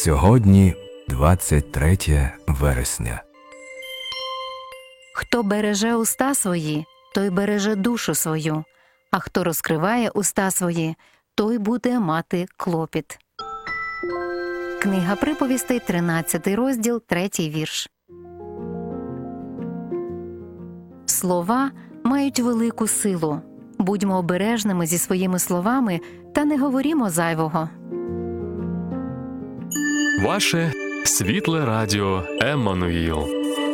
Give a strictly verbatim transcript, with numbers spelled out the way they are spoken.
Сьогодні двадцять третє вересня. Хто береже уста свої, той береже душу свою, а хто розкриває уста свої, той буде мати клопіт. Книга приповістей, тринадцятий розділ, третій вірш. Слова мають велику силу. Будьмо обережними зі своїми словами та не говорімо зайвого. Ваше світле радіо Еммануїл.